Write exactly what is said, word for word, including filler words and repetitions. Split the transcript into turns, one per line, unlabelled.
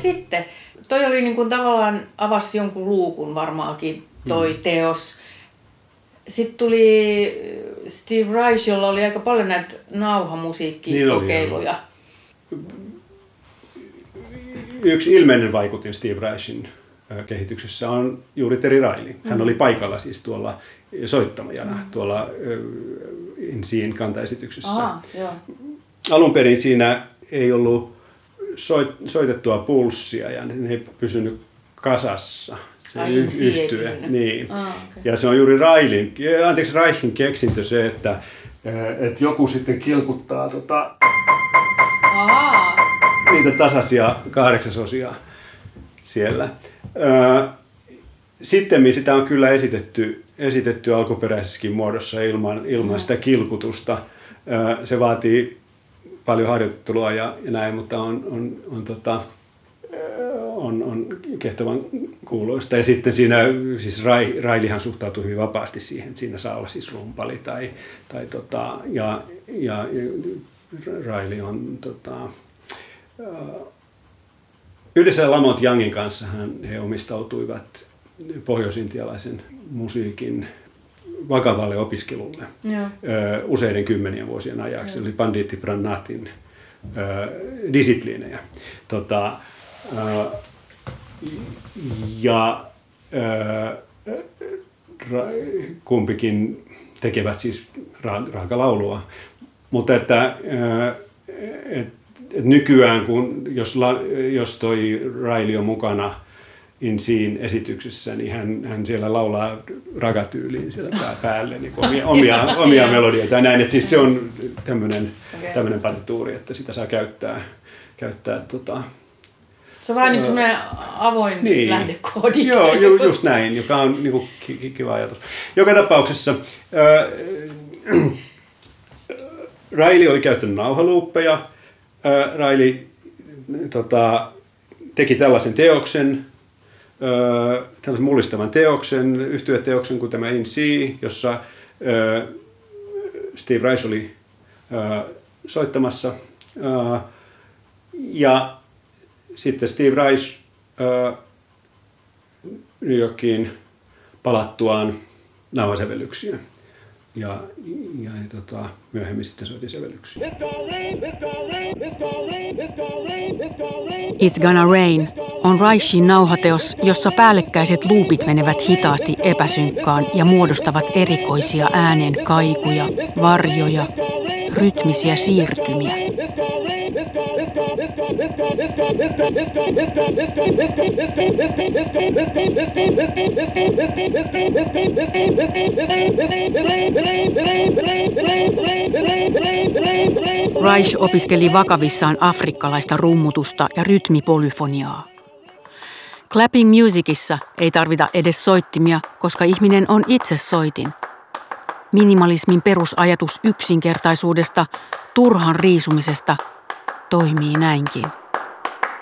sitten? Toi oli niin kuin tavallaan avasi jonkun luukun varmaankin toi mm. teos. Sitten tuli Steve Reich, jolla oli aika paljon näitä nauhamusiikkikokeiluja.
Niin yksi ilmeinen vaikutin Steve Reichin kehityksessä on juuri Terry Riley. Hän mm. oli paikalla siis tuolla soittamajana mm. tuolla In Scene kantaesityksessä.
Aha, joo.
Alun perin siinä ei ollut soit, soitettua pulssia ja ne ei pysynyt kasassa. Se
Ai,
y- yhtye. Niin. Ah, okay. Ja se on juuri Railin, anteeksi, Reichin keksintö se, että, että joku sitten kilkuttaa tota, niitä tasaisia kahdeksasosia siellä. Sitten sitä on kyllä esitetty, esitetty alkuperäisessäkin muodossa ilman, ilman sitä kilkutusta. Se vaatii paljon harjoittelua ja, ja näin, mutta on, on, on, tota, on, on kehtovan kuuloista. Ja sitten siinä, siis Rai, Railihan suhtautui hyvin vapaasti siihen, että siinä saa olla siis rumpali tai, tai tota, ja, ja, ja Riley on tota, yhdessä Lamont Youngin kanssa he omistautuivat pohjoisintialaisen musiikin vakavalle opiskelulle Joo. useiden kymmenien vuosien ajaksi. Joo. Oli Panditi Pranathin disipliinejä. Tota, ja kumpikin tekevät siis raakalaulua. Mutta että et, et nykyään, kun, jos, jos toi Riley on mukana In Scene -esityksessä, niin hän, hän siellä laulaa ragatyyliin siellä päälle niin omia, omia, omia melodioita ja näin. Et siis se on tämmöinen okay. partituuri, että sitä saa käyttää. käyttää tota,
se on vähän niin kuin semmoinen avoin niin. lähdekoodi.
Joo, ju, just näin, joka on niin kuin kiva ajatus. Joka tapauksessa äh, Riley oli käyttänyt nauhaluuppeja. Äh, Riley tota, teki tällaisen teoksen, äh, tällaisen mullistavan teoksen, yhtyeteoksen kuin tämä In C, jossa äh, Steve Reich oli äh, soittamassa. Äh, ja sitten Steve Reich äh, New Yorkiin palattuaan nauhasävellyksiä. Ja, ja tota, myöhemmin sitten soitin sävellyksiä.
It's Gonna Rain on Reichin nauhateos, jossa päällekkäiset luupit menevät hitaasti epäsynkkaan ja muodostavat erikoisia äänen kaikuja, varjoja, rytmisiä siirtymiä. Reich opiskeli vakavissaan afrikkalaista rummutusta ja rytmipolyfoniaa. Clapping musicissa ei tarvita edes soittimia, koska ihminen on itse soitin. Minimalismin perusajatus yksinkertaisuudesta, turhan riisumisesta, toimii näinkin.